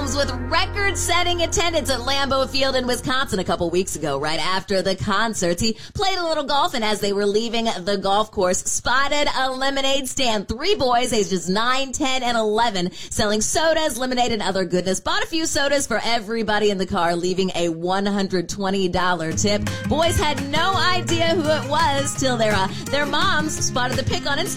Mahomes with record-setting attendance at Lambeau Field in Wisconsin a couple weeks ago. Right after the concerts, he played a little golf, and as they were leaving the golf course, spotted a lemonade stand. 3 boys, ages 9, 10, and 11, selling sodas, lemonade, and other goodness. Bought a few sodas for everybody in the car, leaving a $120 tip. Boys had no idea who it was till their moms spotted the pic on Instagram.